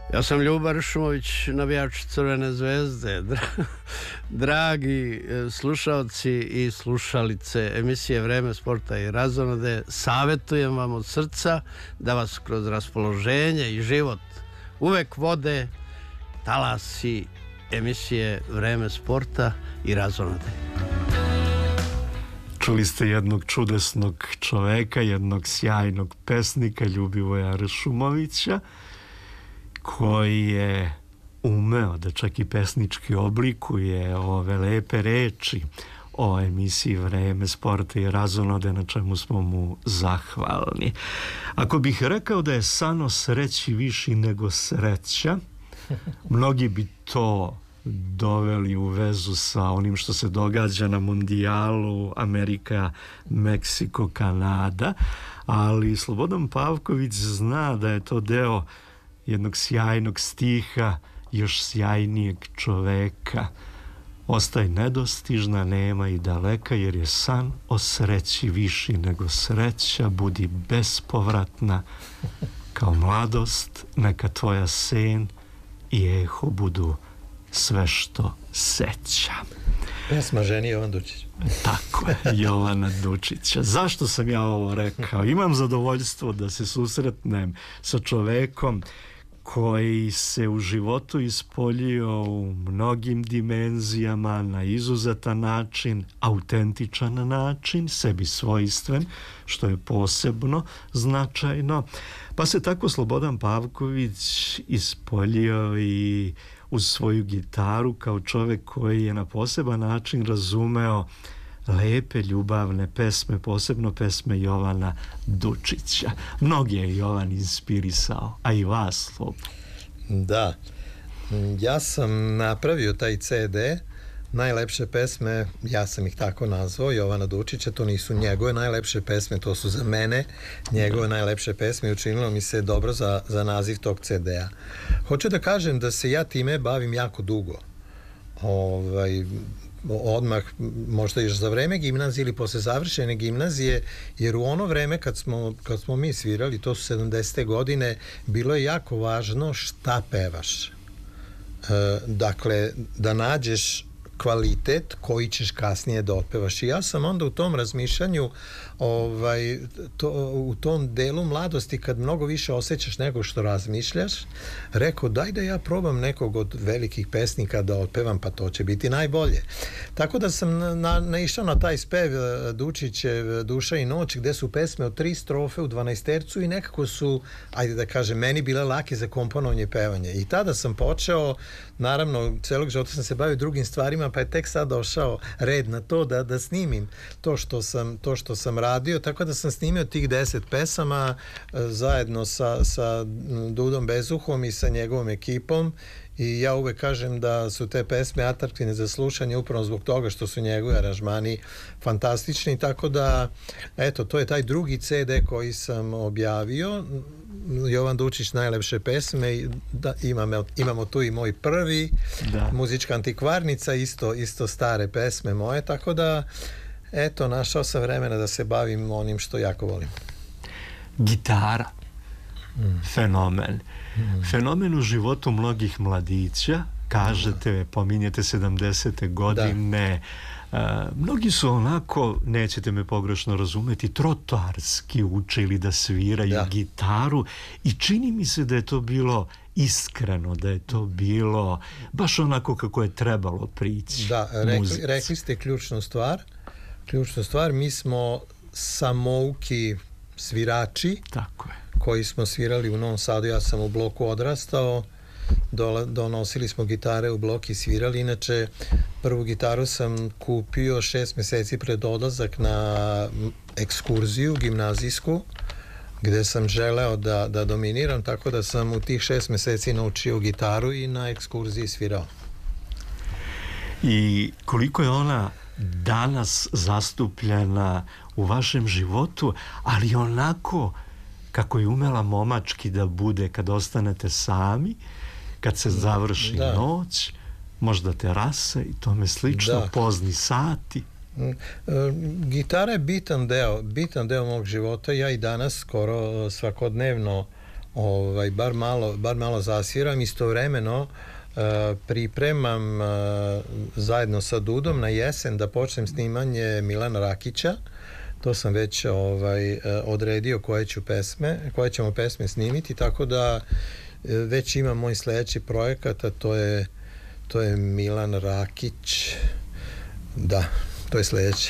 Ja sam Ljuba Ršumović, navijač Crvene zvezde. Dragi slušalci i slušalice emisije Vreme sporta i razonode, savjetujem vam od srca da vas kroz raspoloženje i život uvek vode talasi emisije Vreme sporta i razonode. Čuli ste jednog čudesnog čoveka, jednog sjajnog pesnika Ljubivoja Ršumovića, koji je umeo da čak i pesnički oblikuje ove lepe reči o emisiji Vreme sporta i razonode, na čemu smo mu zahvalni. Ako bih rekao da je san o sreći viši nego sreća, mnogi bi to doveli u vezu sa onim što se događa na mondijalu Amerika, Meksiko, Kanada, ali Slobodan Pavković zna da je to deo jednog sjajnog stiha još sjajnijeg čoveka. Ostaj nedostižna, nema i daleka, jer je san o sreći viši nego sreća. Budi bespovratna kao mladost, neka tvoja sen i eho budu sve što seća. Pesma ženi Jovan Dučić. Tako je, Jovana Dučića. Zašto sam ja ovo rekao? Imam zadovoljstvo da se susretnem sa čovekom koji se u životu ispoljio u mnogim dimenzijama na izuzetan način, autentičan način, sebi svojstven, što je posebno značajno. Pa se tako Slobodan Pavković ispoljio i uz svoju gitaru kao čovek koji je na poseban način razumeo lepe ljubavne pesme, posebno pesme Jovana Dučića. Mnogi je Jovan inspirisao, a i vas, Slobo. Da, ja sam napravio taj CD, najlepše pesme, ja sam ih tako nazvao, Jovana Dučića. To nisu njegove najlepše pesme, to su za mene njegove najlepše pesme i učinilo mi se dobro za naziv tog CD-a. Hoću da kažem da se ja time bavim jako dugo. Odmah, možda još za vreme gimnazije ili posle završene gimnazije, jer u ono vreme kad smo mi svirali, to su 70. godine, bilo je jako važno šta pevaš. Dakle, da nađeš kvalitet koji ćeš kasnije da otpevaš. I ja sam onda u tom razmišljanju, u tom delu mladosti, kad mnogo više osjećaš nego što razmišljaš, rekao, daj da ja probam nekog od velikih pesnika da otpevam, pa to će biti najbolje. Tako da sam naišao na taj spev Dučićev Duša i noć, gde su pesme od 3 strofe u 12 i nekako su, ajde da kažem, meni bile lake za komponovanje i pevanje. I tada sam počeo, naravno, celog života sam se bavio drugim stvarima, pa je tek sad došao red na to da snimim to što sam radio, tako da sam snimio tih 10 pesama zajedno sa Dudom Bezuhom i sa njegovom ekipom, i ja uvek kažem da su te pesme atraktivne za slušanje upravo zbog toga što su njegovi aranžmani fantastični, tako da eto, to je taj drugi CD koji sam objavio, Jovan Dučić najlepše pesme. Da, imamo tu i moj prvi, Muzička antikvarnica, isto stare pesme moje, tako da eto, našao sam vremena da se bavim onim što jako volim. Gitara, fenomen. Fenomen u životu mnogih mladića. Kažete, pominjete 70. godine. Mnogi su onako, nećete me pogrešno razumeti, trotoarski učili da sviraju gitaru i čini mi se da je to bilo iskreno, da je to bilo baš onako kako je trebalo prići. Da, rekli ste ključnu stvar, mi smo samouki svirači. Tako je. Koji smo svirali u Novom Sadu, ja sam u bloku odrastao, donosili smo gitare u blok i svirali. Inače, prvu gitaru sam kupio 6 meseci pred odlazak na ekskurziju gimnazijsku, gde sam želeo da dominiram, tako da sam u tih 6 meseci naučio gitaru i na ekskurziji svirao. I koliko je ona danas zastupljena u vašem životu, ali onako kako je umela momački da bude kad ostanete sami, kad se završi noć, možda terasa i tome slično, pozni sati. Gitara je bitan deo mog života. Ja i danas skoro svakodnevno bar malo zasviram. Istovremeno pripremam zajedno sa Dudom na jesen da počnem snimanje Milana Rakića. To sam već odredio koje ćemo pesme snimiti, tako da već imam moj sledeći projekat, a to je Milan Rakić. Da, to je sledeće.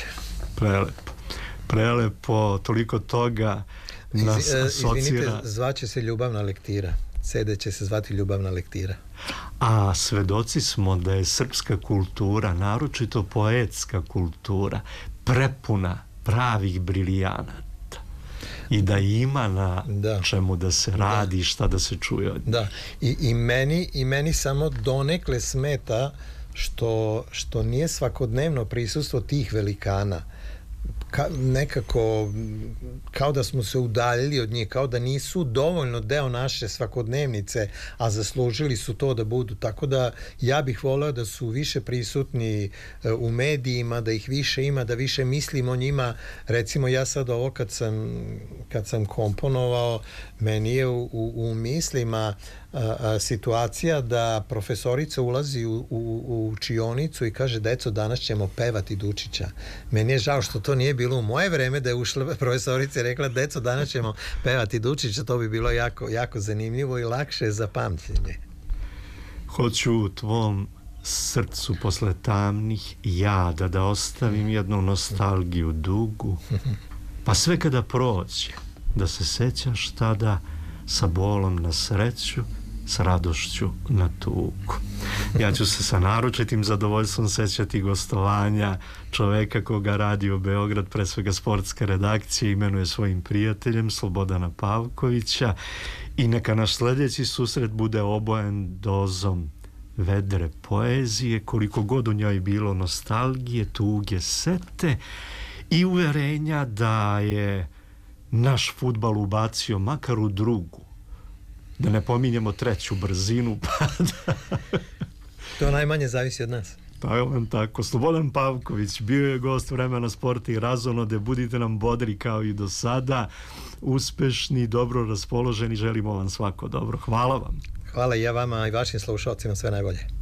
Prelepo, toliko toga nas asocira. Izvinite, zvaće se Ljubavna lektira. CD će se zvati Ljubavna lektira. A svedoci smo da je srpska kultura, naročito poetska kultura, prepuna pravih brilijanata i da ima na čemu da se radi, šta da se čuje od njih. Da, i meni samo donekle smeta što nije svakodnevno prisustvo tih velikana. Nekako kao da smo se udaljili od njih, kao da nisu dovoljno deo naše svakodnevnice, a zaslužili su to da budu, tako da ja bih voleo da su više prisutni u medijima, da ih više ima, da više mislimo o njima. Recimo ja sad ovo kad sam komponovao, meni je u mislima situacija da profesorica ulazi u učionicu i kaže: deco, danas ćemo pevati Dučića. Meni je žao što to nije bilo u moje vreme, da je ušla profesorica i rekla: deco, danas ćemo pevati Dučića. To bi bilo jako, jako zanimljivo i lakše za pamćenje. Hoću u tvom srcu posle tamnih jada da ostavim jednu nostalgiju dugu, pa sve kada prođe da se sećaš tada sa bolom na sreću, s radošću na tugu. Ja ću se sa naročitim zadovoljstvom sećati gostovanja čoveka koga Radio Beograd, pre svega sportska redakcija, imenuje svojim prijateljem, Slobodana Pavkovića, i neka naš sledeći susret bude obojen dozom vedre poezije, koliko god u njoj bilo nostalgije, tuge, sete i uverenja da je naš fudbal ubacio makar u drugu, da ne pominjemo treću brzinu pada. To najmanje zavisi od nas. Tako. Slobodan Pavković bio je gost Vremena, sporta i razonode. Budite nam bodri kao i do sada, uspešni, dobro raspoloženi, želimo vam svako dobro. Hvala vam. Hvala i ja vama i vašim slušalcima sve najbolje.